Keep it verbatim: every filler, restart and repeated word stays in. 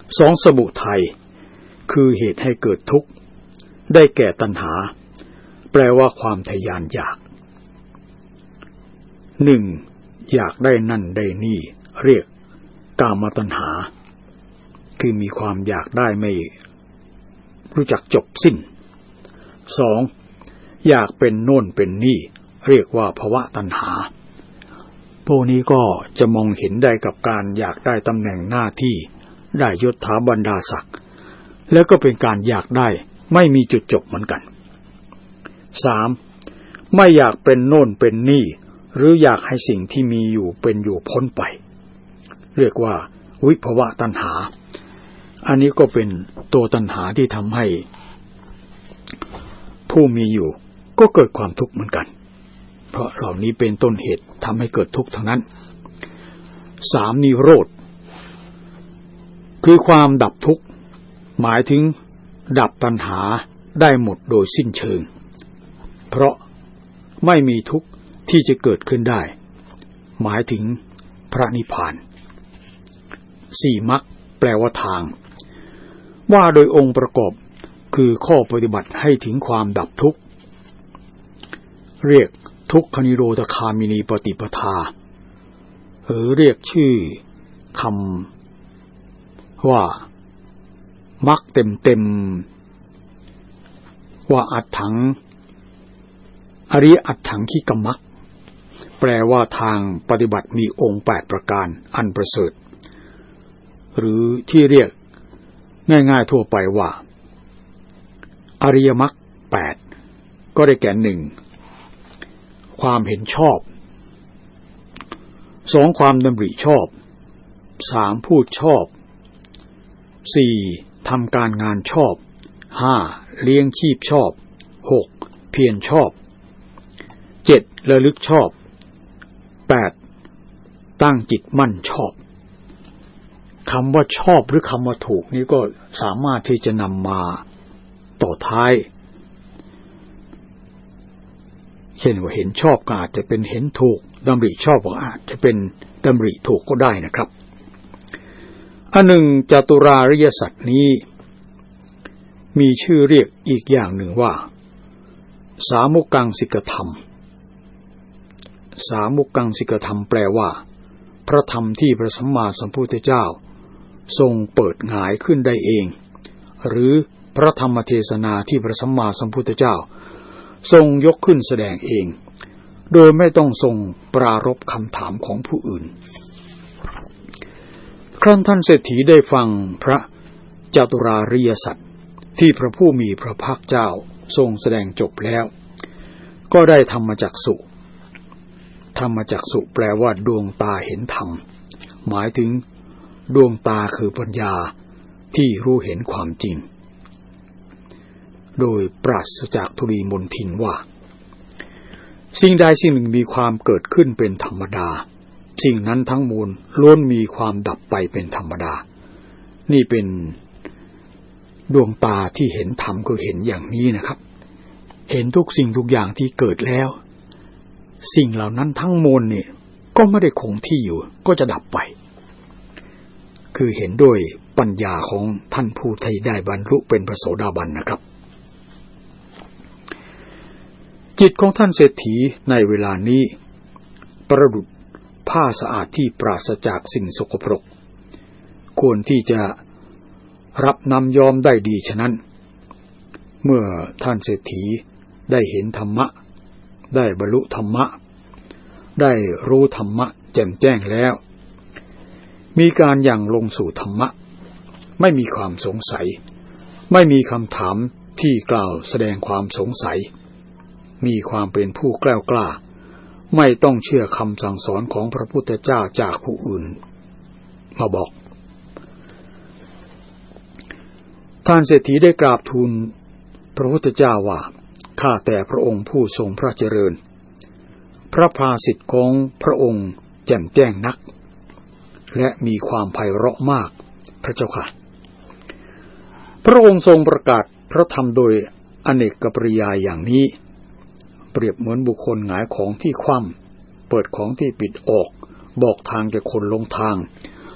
สองสมุทัยคือเหตุให้เกิดทุกข์ได้แก่ตัณหาแปลว่าความทยานอยากหนึ่งอยากได้นั่นได้นี่เรียกกามตัณหาคือมีความอยากได้ไม่รู้จักจบสิ้นสองอยากเป็นโน่นเป็นนี่เรียกว่าภวตัณหาพวกนี้ก็จะมองเห็นได้กับการอยากได้ตำแหน่งหน้าที่ได้ยศถาบรรดาศักดิ์แล้วก็เป็นการอยากได้ไม่มีจุดจบเหมือนกันสามไม่อยากเป็นโน่นเป็นนี่หรืออยากให้สิ่งที่มีอยู่เป็นอยู่พ้นไปเรียกว่าวิภวตัณหาอันนี้ก็เป็นตัวตัณหาที่ทำให้ผู้มีอยู่ก็เกิดความทุกข์เหมือนกันเพราะเหล่านี้เป็นต้นเหตุทำให้เกิดทุกข์ทั้งนั้นสามนิโรธคือความดับทุกข์หมายถึงดับตัณหาได้หมดโดยสิ้นเชิงเพราะไม่มีทุกข์ที่จะเกิดขึ้นได้หมายถึงพระนิพพานสี่มรรคแปลว่าทางว่าโดยองค์ประกอบคือข้อปฏิบัติให้ถึงความดับทุกข์เรียกทุกขนิโรธคามินีปฏิปทาหรือเรียกชื่อคำว่ามรรคเต็มๆว่าอัตถังอริยอัตถังขิกมรรคแปลว่าทางปฏิบัติมีองค์แปดประการอันประเสริฐหรือที่เรียกง่ายๆทั่วไปว่าอริยมรรคแปดก็ได้แก่หนึ่งความเห็นชอบสองความดำริชอบสามพูดชอบสี่ทำการงานชอบห้าเลี้ยงชีพชอบหกเพียรชอบเจ็ดระลึกชอบแปดตั้งจิตมั่นชอบคำว่าชอบหรือคำว่าถูกนี้ก็สามารถที่จะนำมาต่อท้ายเช่นว่าเห็นชอบก็อาจจะเป็นเห็นถูกดำริชอบก็อาจจะเป็นดำริถูกก็ได้นะครับอันหนึ่งจตุราริยสัจนี้มีชื่อเรียกอีกอย่างหนึ่งว่าสามุกังสิกธรรมสามุกังสิกธรรมแปลว่าพระธรรมที่พระสัมมาสัมพุทธเจ้าทรงเปิดหงายขึ้นได้เองหรือพระธรรมเทศนาที่พระสัมมาสัมพุทธเจ้าทรงยกขึ้นแสดงเองโดยไม่ต้องทรงปรารภคำถามของผู้อื่นครั้นท่านเศรษฐีได้ฟังพระจตุราริยสัจที่พระผู้มีพระภาคเจ้าทรงแสดงจบแล้วก็ได้ธรรมจักษุธรรมจักษุแปลว่าดวงตาเห็นธรรมหมายถึงดวงตาคือปัญญาที่รู้เห็นความจริงโดยปราศจากทุลีมนทินว่าสิ่งใดสิ่งหนึ่งมีความเกิดขึ้นเป็นธรรมดาสิ่งนั้นทั้งมวลล้วนมีความดับไปเป็นธรรมดานี่เป็นดวงตาที่เห็นธรรมก็เห็นอย่างนี้นะครับเห็นทุกสิ่งทุกอย่างที่เกิดแล้วสิ่งเหล่านั้นทั้งมวลเนี่ยก็ไม่ได้คงที่อยู่ก็จะดับไปคือเห็นด้วยปัญญาของท่านผู้ที่ได้บรรลุเป็นพระโสดาบันนะครับจิตของท่านเศรษฐีในเวลานี้ประดุจผ้าสะอาดที่ปราศจากสิ่งสกปรกควรที่จะรับน้ำย้อมได้ดีฉะนั้นเมื่อท่านเศรษฐีได้เห็นธรรมะได้บรรลุธรรมะได้รู้ธรรมะแจ่มแจ้งแล้วมีการอย่างลงสู่ธรรมะไม่มีความสงสัยไม่มีคำถามที่กล่าวแสดงความสงสัยมีความเป็นผู้แกล้วกล้าไม่ต้องเชื่อคำสั่งสอนของพระพุทธเจ้าจากผู้อื่นมาบอกท่านเศรษฐีได้กราบทูลพระพุทธเจ้าว่าข้าแต่พระองค์ผู้ทรงพระเจริญพระภาสิทธิ์ของพระองค์แจ่มแจ้งนักและมีความไพเราะมากพระเจ้าค่ะพระองค์ทรงประกาศพระธรรมโดยอเนกปริยายอย่างนี้เปรียบเหมือนบุคคลหงายของที่คว่ำเปิดของที่ปิดออกบอกทางแก่คนลงทาง